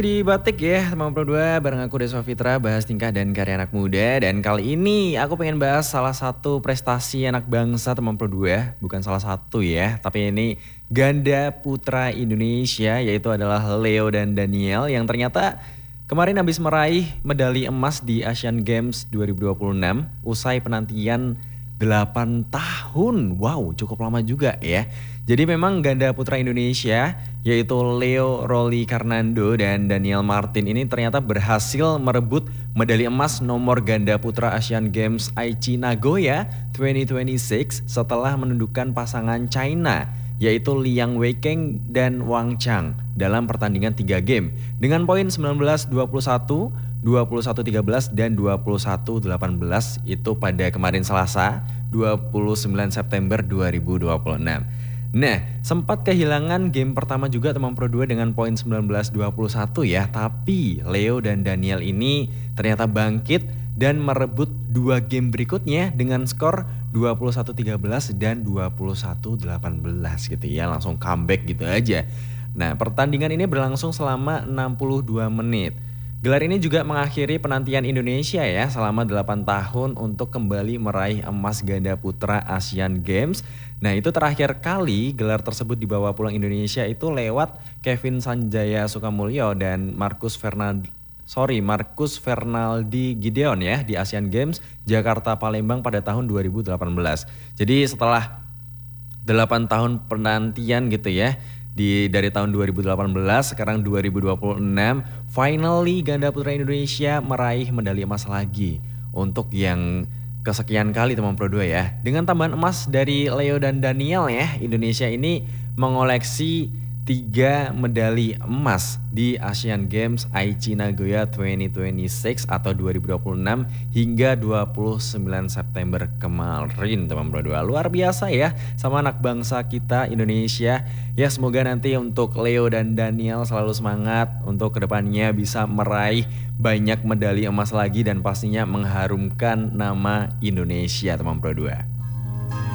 Di Batik ya, teman Pro 2 bareng aku Deswa Fitra bahas tingkah dan karya anak muda. Dan kali ini aku pengen bahas salah satu prestasi anak bangsa teman Pro 2. Bukan salah satu ya, tapi ini ganda putra Indonesia, yaitu adalah Leo dan Daniel yang ternyata kemarin habis meraih medali emas di Asian Games 2026 usai penantian 8 tahun. Wow, cukup lama juga ya. Jadi memang ganda putra Indonesia yaitu Leo Rolly Karnando dan Daniel Martin ini ternyata berhasil merebut medali emas nomor ganda putra Asian Games Aichi Nagoya 2026 setelah menundukkan pasangan China yaitu Liang Weikeng dan Wang Chang dalam pertandingan 3 game dengan poin 19-21, 21-13 dan 21-18 itu pada kemarin Selasa 29 September 2026. Nah, sempat kehilangan game pertama juga teman Pro 2 dengan poin 19-21 ya, tapi Leo dan Daniel ini ternyata bangkit dan merebut 2 game berikutnya dengan skor 21-13 dan 21-18 gitu ya, langsung comeback gitu aja. Nah, pertandingan ini berlangsung selama 62 menit. Gelar ini juga mengakhiri penantian Indonesia ya selama 8 tahun untuk kembali meraih emas ganda putra Asian Games. Nah, itu terakhir kali gelar tersebut dibawa pulang Indonesia itu lewat Kevin Sanjaya Sukamulyo dan Marcus Fernaldi Gideon ya di Asian Games Jakarta Palembang pada tahun 2018. Jadi setelah 8 tahun penantian gitu ya, dari tahun 2018 sekarang 2026 finally ganda putra Indonesia meraih medali emas lagi untuk yang kesekian kali teman Pro 2 ya. Dengan tambahan emas dari Leo dan Daniel ya, Indonesia ini mengoleksi 3 medali emas di Asian Games Aichi Nagoya 2026 atau 2026 hingga 29 September kemarin teman Pro 2. Luar biasa ya sama anak bangsa kita Indonesia. Ya semoga nanti untuk Leo dan Daniel selalu semangat untuk kedepannya bisa meraih banyak medali emas lagi dan pastinya mengharumkan nama Indonesia teman Pro 2.